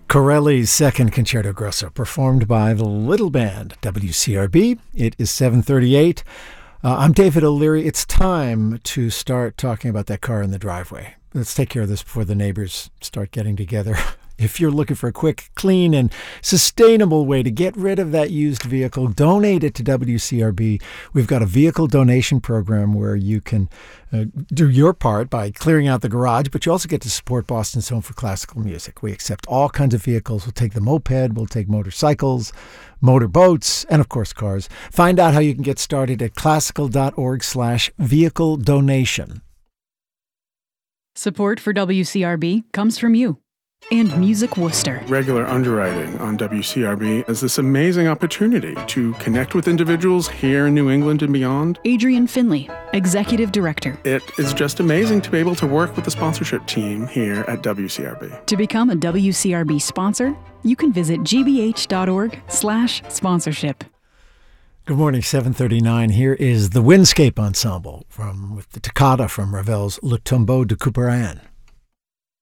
Corelli's Second Concerto Grosso, performed by the Little Band, WCRB. It is 7:38. I'm David O'Leary. It's time to start talking about that car in the driveway. Let's take care of this before the neighbors start getting together. If you're looking for a quick, clean, and sustainable way to get rid of that used vehicle, donate it to WCRB. We've got a vehicle donation program where you can do your part by clearing out the garage, but you also get to support Boston's Home for Classical Music. We accept all kinds of vehicles. We'll take the moped, we'll take motorcycles, motorboats, and of course cars. Find out how you can get started at classical.org/vehicle donation. Support for WCRB comes from you and Music Worcester. Regular underwriting on WCRB is this amazing opportunity to connect with individuals here in New England and beyond. Adrian Finley, Executive Director. It is just amazing to be able to work with the sponsorship team here at WCRB. To become a WCRB sponsor, you can visit gbh.org/sponsorship. Good morning, 7:39. Here is the Windscape Ensemble with the toccata from Ravel's Le Tombeau de Couperin.